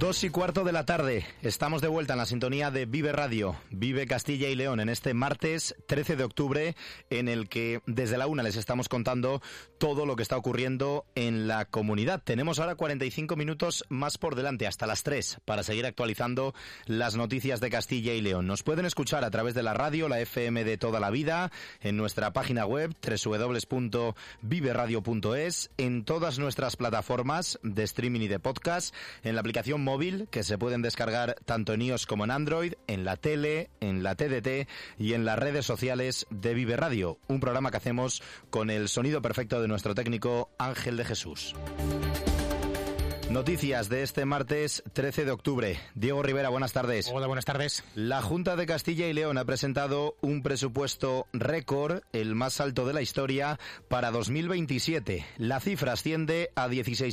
2:15 de la tarde. Estamos de vuelta en la sintonía de Vive Radio, Vive Castilla y León, en este martes 13 de octubre, en el que desde la 1 les estamos contando todo lo que está ocurriendo en la comunidad. Tenemos ahora 45 minutos más por delante, hasta las 3, para seguir actualizando las noticias de Castilla y León. Nos pueden escuchar a través de la radio, la FM de toda la vida, en nuestra página web www.viveradio.es, en todas nuestras plataformas de streaming y de podcast, en la aplicación móvil que se pueden descargar tanto en iOS como en Android, en la tele, en la TDT y en las redes sociales de Vive Radio, un programa que hacemos con el sonido perfecto de nuestro técnico Ángel de Jesús. Noticias de este martes 13 de octubre. Diego Rivera, buenas tardes. Hola, buenas tardes. La Junta de Castilla y León ha presentado un presupuesto récord, el más alto de la historia, para 2027. La cifra asciende a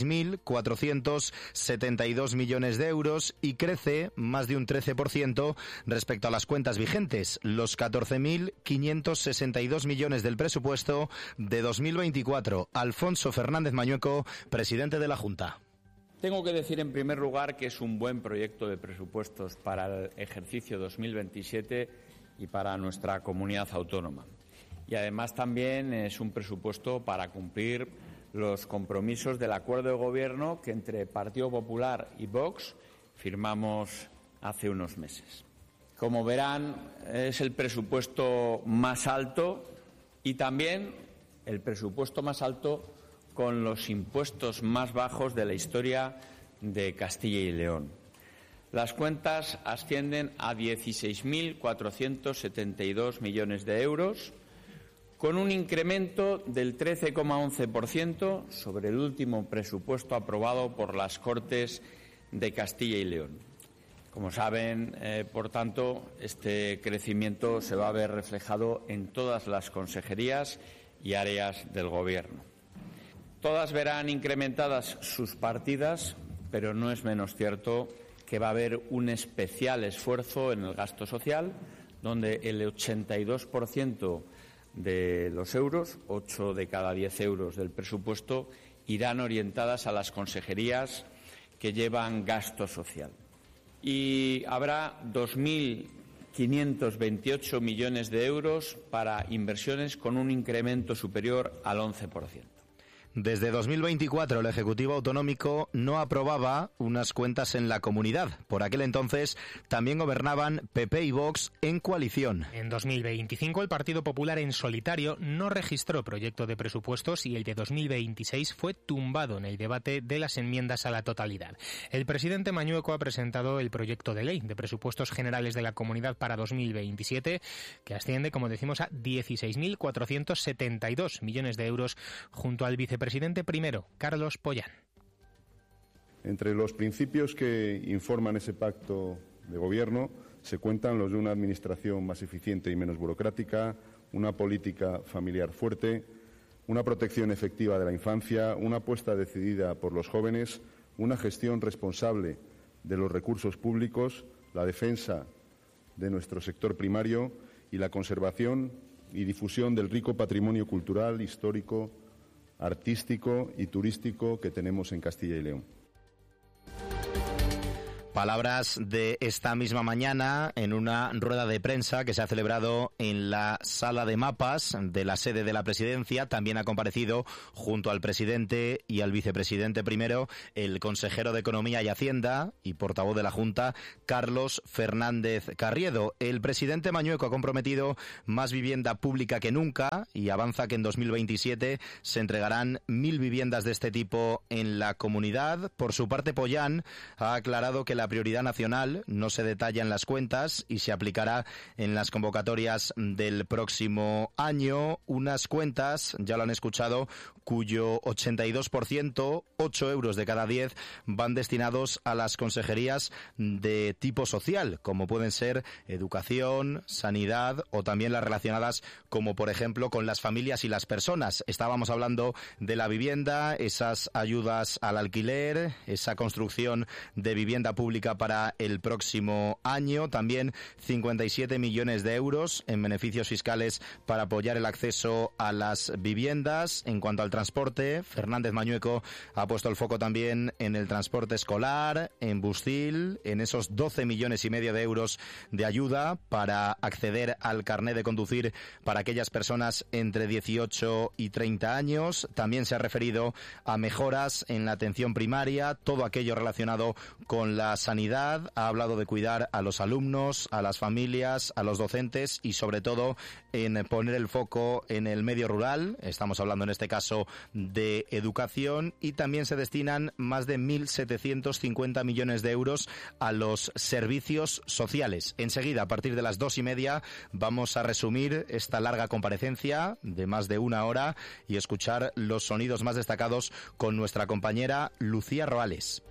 16.472 millones de euros y crece más de un 13% respecto a las cuentas vigentes, los 14.562 millones del presupuesto de 2024. Alfonso Fernández Mañueco, presidente de la Junta. Tengo que decir en primer lugar que es un buen proyecto de presupuestos para el ejercicio 2027 y para nuestra comunidad autónoma. Y además también es un presupuesto para cumplir los compromisos del acuerdo de gobierno que entre Partido Popular y Vox firmamos hace unos meses. Como verán, es el presupuesto más alto y también el presupuesto más alto con los impuestos más bajos de la historia de Castilla y León. Las cuentas ascienden a 16.472 millones de euros, con un incremento del 13,11% sobre el último presupuesto aprobado por las Cortes de Castilla y León. Como saben, por tanto, este crecimiento se va a ver reflejado en todas las consejerías y áreas del Gobierno. Todas verán incrementadas sus partidas, pero no es menos cierto que va a haber un especial esfuerzo en el gasto social, donde el 82% de los euros, 8 de cada 10 euros del presupuesto, irán orientadas a las consejerías que llevan gasto social. Y habrá 2.528 millones de euros para inversiones con un incremento superior al 11%. Desde 2024 el Ejecutivo Autonómico no aprobaba unas cuentas en la comunidad. Por aquel entonces también gobernaban PP y Vox en coalición. En 2025 el Partido Popular en solitario no registró proyecto de presupuestos y el de 2026 fue tumbado en el debate de las enmiendas a la totalidad. El presidente Mañueco ha presentado el proyecto de ley de presupuestos generales de la comunidad para 2027, que asciende, como decimos, a 16.472 millones de euros, junto al vicepresidente primero, Carlos Pollán. Entre los principios que informan ese pacto de gobierno se cuentan los de una administración más eficiente y menos burocrática, una política familiar fuerte, una protección efectiva de la infancia, una apuesta decidida por los jóvenes, una gestión responsable de los recursos públicos, la defensa de nuestro sector primario y la conservación y difusión del rico patrimonio cultural, histórico, artístico y turístico que tenemos en Castilla y León. Palabras de esta misma mañana en una rueda de prensa que se ha celebrado en la sala de mapas de la sede de la presidencia. También ha comparecido junto al presidente y al vicepresidente primero el consejero de Economía y Hacienda y portavoz de la Junta, Carlos Fernández Carriedo. El presidente Mañueco ha comprometido más vivienda pública que nunca y avanza que en 2027 se entregarán 1.000 viviendas de este tipo en la comunidad. Por su parte, Pollán ha aclarado que la prioridad nacional no se detalla en las cuentas y se aplicará en las convocatorias del próximo año. Unas cuentas, ya lo han escuchado, cuyo 82%, 8 euros de cada 10, van destinados a las consejerías de tipo social, como pueden ser educación, sanidad o también las relacionadas, como por ejemplo con las familias y las personas. Estábamos hablando de la vivienda, esas ayudas al alquiler, esa construcción de vivienda pública para el próximo año, también 57 millones de euros en en beneficios fiscales para apoyar el acceso a las viviendas. En cuanto al transporte, Fernández Mañueco ha puesto el foco también en el transporte escolar, en Bustil, en esos 12,5 millones de euros de ayuda para acceder al carné de conducir para aquellas personas entre 18 y 30 años. También se ha referido a mejoras en la atención primaria, todo aquello relacionado con la sanidad. Ha hablado de cuidar a los alumnos, a las familias, a los docentes y sobre todo en poner el foco en el medio rural. Estamos hablando en este caso de educación, y también se destinan más de 1.750 millones de euros a los servicios sociales. Enseguida, a partir de las 2:30, vamos a resumir esta larga comparecencia de más de una hora y escuchar los sonidos más destacados con nuestra compañera Lucía Roales.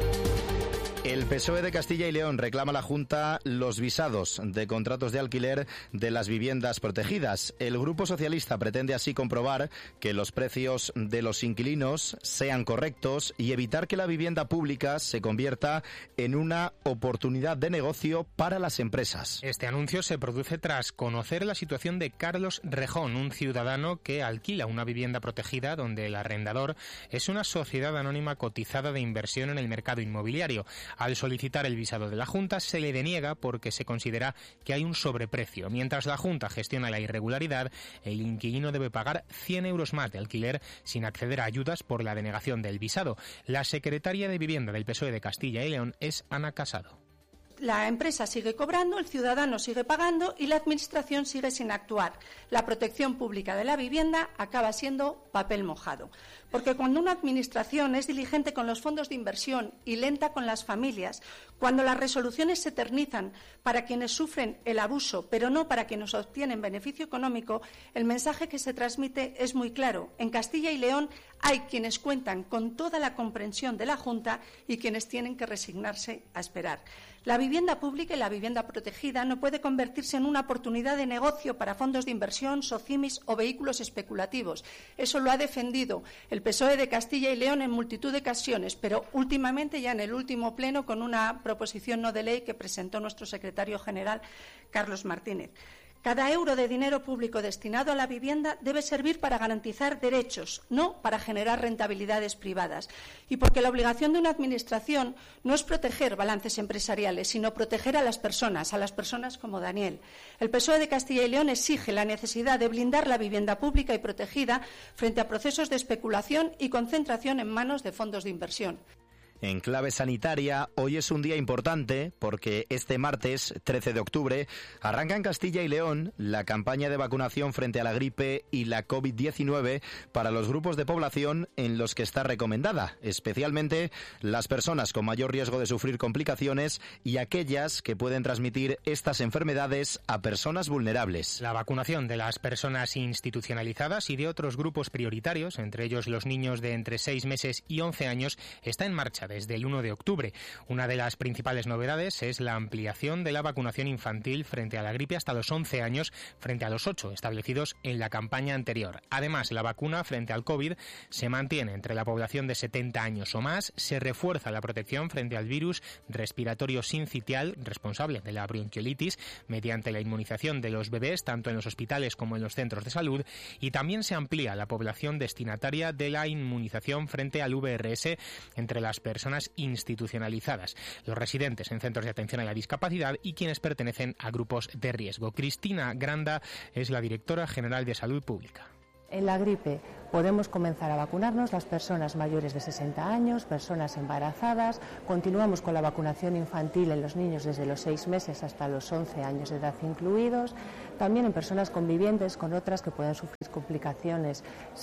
El PSOE de Castilla y León reclama a la Junta los visados de contratos de alquiler de las viviendas protegidas. El Grupo Socialista pretende así comprobar que los precios de los inquilinos sean correctos y evitar que la vivienda pública se convierta en una oportunidad de negocio para las empresas. Este anuncio se produce tras conocer la situación de Carlos Rejón, un ciudadano que alquila una vivienda protegida donde el arrendador es una sociedad anónima cotizada de inversión en el mercado inmobiliario. Al solicitar el visado de la Junta se le deniega porque se considera que hay un sobreprecio. Mientras la Junta gestiona la irregularidad, el inquilino debe pagar 100 euros más de alquiler sin acceder a ayudas por la denegación del visado. La secretaria de Vivienda del PSOE de Castilla y León es Ana Casado. La empresa sigue cobrando, el ciudadano sigue pagando y la Administración sigue sin actuar. La protección pública de la vivienda acaba siendo papel mojado. Porque cuando una Administración es diligente con los fondos de inversión y lenta con las familias, cuando las resoluciones se eternizan para quienes sufren el abuso, pero no para quienes obtienen beneficio económico, el mensaje que se transmite es muy claro. En Castilla y León hay quienes cuentan con toda la comprensión de la Junta y quienes tienen que resignarse a esperar. La vivienda pública y la vivienda protegida no puede convertirse en una oportunidad de negocio para fondos de inversión, socimis o vehículos especulativos. Eso lo ha defendido el PSOE de Castilla y León en multitud de ocasiones, pero últimamente, ya en el último pleno, con una proposición no de ley que presentó nuestro secretario general, Carlos Martínez. Cada euro de dinero público destinado a la vivienda debe servir para garantizar derechos, no para generar rentabilidades privadas. Y porque la obligación de una Administración no es proteger balances empresariales, sino proteger a las personas como Daniel. El PSOE de Castilla y León exige la necesidad de blindar la vivienda pública y protegida frente a procesos de especulación y concentración en manos de fondos de inversión. En clave sanitaria, hoy es un día importante porque este martes, 13 de octubre, arranca en Castilla y León la campaña de vacunación frente a la gripe y la COVID-19 para los grupos de población en los que está recomendada, especialmente las personas con mayor riesgo de sufrir complicaciones y aquellas que pueden transmitir estas enfermedades a personas vulnerables. La vacunación de las personas institucionalizadas y de otros grupos prioritarios, entre ellos los niños de entre 6 meses y 11 años, está en marcha desde el 1 de octubre. Una de las principales novedades es la ampliación de la vacunación infantil frente a la gripe hasta los 11 años frente a los 8 establecidos en la campaña anterior. Además, la vacuna frente al COVID se mantiene entre la población de 70 años o más, se refuerza la protección frente al virus respiratorio sincitial responsable de la bronquiolitis mediante la inmunización de los bebés tanto en los hospitales como en los centros de salud, y también se amplía la población destinataria de la inmunización frente al VRS entre las personas institucionalizadas, los residentes en centros de atención a la discapacidad y quienes pertenecen a grupos de riesgo. Cristina Granda es la directora general de Salud Pública. En la gripe podemos comenzar a vacunarnos las personas mayores de 60 años, personas embarazadas. Continuamos con la vacunación infantil en los niños desde los 6 meses hasta los 11 años de edad incluidos. También en personas convivientes con otras que pueden sufrir complicaciones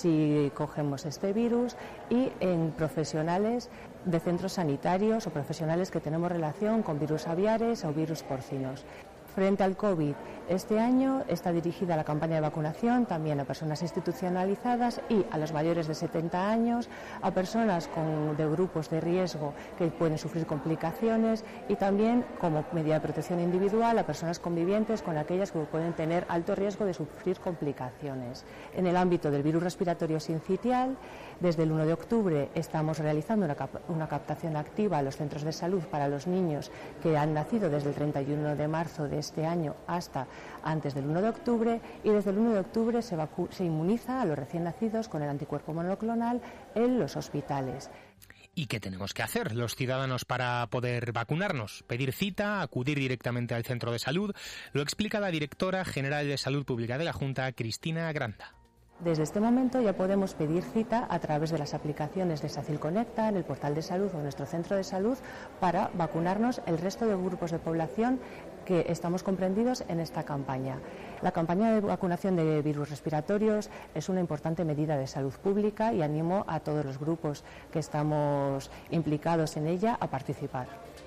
si cogemos este virus, y en profesionales de centros sanitarios o profesionales que tenemos relación con virus aviares o virus porcinos. Frente al COVID, este año está dirigida la campaña de vacunación también a personas institucionalizadas y a los mayores de 70 años, a personas de grupos de riesgo que pueden sufrir complicaciones, y también como medida de protección individual a personas convivientes con aquellas que pueden tener alto riesgo de sufrir complicaciones. En el ámbito del virus respiratorio sincitial, desde el 1 de octubre estamos realizando una captación activa a los centros de salud para los niños que han nacido desde el 31 de marzo de de este año hasta antes del 1 de octubre y desde el 1 de octubre se inmuniza a los recién nacidos con el anticuerpo monoclonal en los hospitales. ¿Y qué tenemos que hacer los ciudadanos para poder vacunarnos? ¿Pedir cita? ¿Acudir directamente al centro de salud? Lo explica la directora general de Salud Pública de la Junta, Cristina Granda. Desde este momento ya podemos pedir cita a través de las aplicaciones de SACIL Conecta, en el portal de salud o en nuestro centro de salud, para vacunarnos el resto de grupos de población que estamos comprendidos en esta campaña. La campaña de vacunación de virus respiratorios es una importante medida de salud pública y animo a todos los grupos que estamos implicados en ella a participar.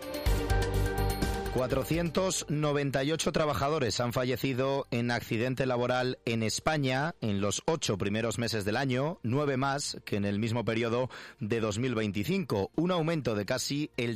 498 trabajadores han fallecido en accidente laboral en España en los 8 primeros meses del año, 9 más que en el mismo periodo de 2025, un aumento de casi el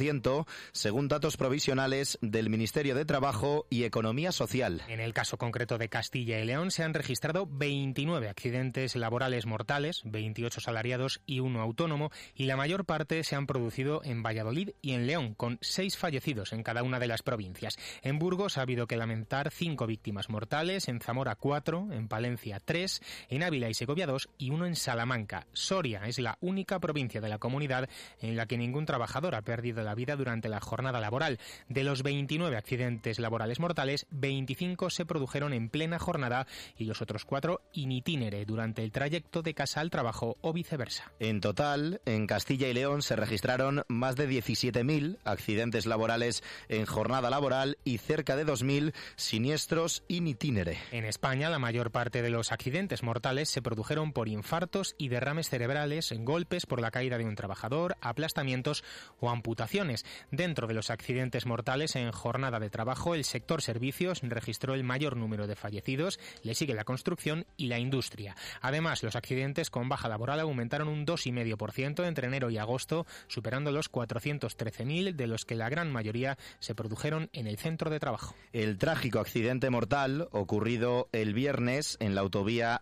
3% según datos provisionales del Ministerio de Trabajo y Economía Social. En el caso concreto de Castilla y León se han registrado 29 accidentes laborales mortales, 28 salariados y 1 autónomo, y la mayor parte se han producido en Valladolid y en León, con 6 fallecidos en cada una de las provincias. En Burgos ha habido que lamentar 5 víctimas mortales, en Zamora 4, en Palencia 3, en Ávila y Segovia 2 y 1 en Salamanca. Soria es la única provincia de la comunidad en la que ningún trabajador ha perdido la vida durante la jornada laboral. De los 29 accidentes laborales mortales, 25 se produjeron en plena jornada y los otros 4 in itinere durante el trayecto de casa al trabajo o viceversa. En total, en Castilla y León se registraron más de 17.000 accidentes laborales en jornada laboral y cerca de 2.000 siniestros in itinere. En España, la mayor parte de los accidentes mortales se produjeron por infartos y derrames cerebrales, golpes por la caída de un trabajador, aplastamientos o amputaciones. Dentro de los accidentes mortales en jornada de trabajo, el sector servicios registró el mayor número de fallecidos, le sigue la construcción y la industria. Además, los accidentes con baja laboral aumentaron un 2,5% entre enero y agosto, superando los 413.000, de los que la gran mayoría se produjeron en el centro de trabajo. El trágico accidente mortal ocurrido el viernes en la autovía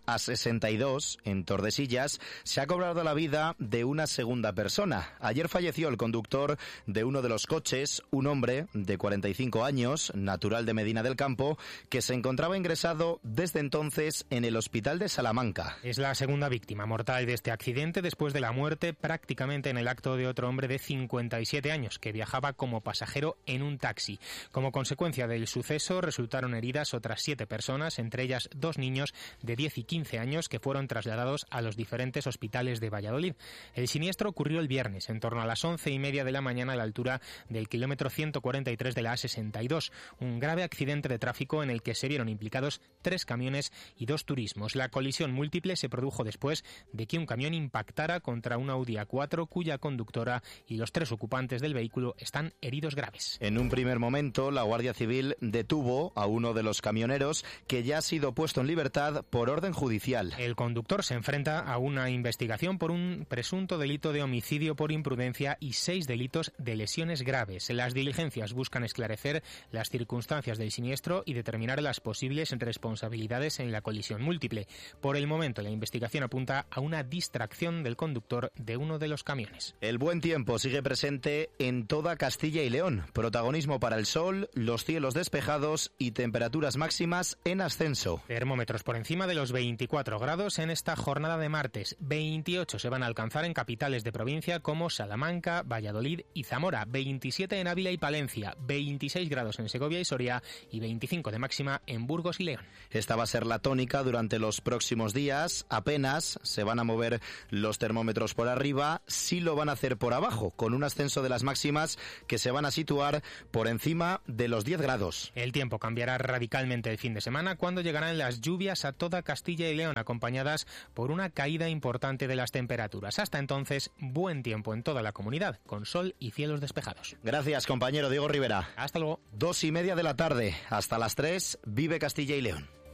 A62 en Tordesillas se ha cobrado la vida de una segunda persona. Ayer falleció el conductor de uno de los coches, un hombre de 45 años, natural de Medina del Campo, que se encontraba ingresado desde entonces en el hospital de Salamanca. Es la segunda víctima mortal de este accidente después de la muerte prácticamente en el acto de otro hombre de 57 años que viajaba como pasajero en un taxi. Como consecuencia del suceso resultaron heridas otras 7 personas, entre ellas 2 niños de 10 y 15 años que fueron trasladados a los diferentes hospitales de Valladolid. El siniestro ocurrió el viernes en torno a las 11:30 de la mañana a la altura del kilómetro 143 de la A62, un grave accidente de tráfico en el que se vieron implicados 3 camiones y 2 turismos. La colisión múltiple se produjo después de que un camión impactara contra una Audi A4 cuya conductora y los 3 ocupantes del vehículo están heridos graves. En un primer momento, la Guardia Civil detuvo a uno de los camioneros que ya ha sido puesto en libertad por orden judicial. El conductor se enfrenta a una investigación por un presunto delito de homicidio por imprudencia y 6 delitos de lesiones graves. Las diligencias buscan esclarecer las circunstancias del siniestro y determinar las posibles responsabilidades en la colisión múltiple. Por el momento, la investigación apunta a una distracción del conductor de uno de los camiones. El buen tiempo sigue presente en toda Castilla y León. Protagonismo para el sol, los cielos despejados y temperaturas máximas en ascenso. Termómetros por encima de los 24 grados en esta jornada de martes. 28 se van a alcanzar en capitales de provincia como Salamanca, Valladolid y Zamora. 27 en Ávila y Palencia. 26 grados en Segovia y Soria y 25 de máxima en Burgos y León. Esta va a ser la tónica durante los próximos días. Apenas se van a mover los termómetros por arriba, sí lo van a hacer por abajo, con un ascenso de las máximas que se van a situar por encima de los 10 grados. El tiempo cambiará radicalmente el fin de semana cuando llegarán las lluvias a toda Castilla y León, acompañadas por una caída importante de las temperaturas. Hasta entonces, buen tiempo en toda la comunidad, con sol y cielos despejados. Gracias, compañero Diego Rivera. Hasta luego. 2:30 de la tarde, hasta las 3, vive Castilla y León.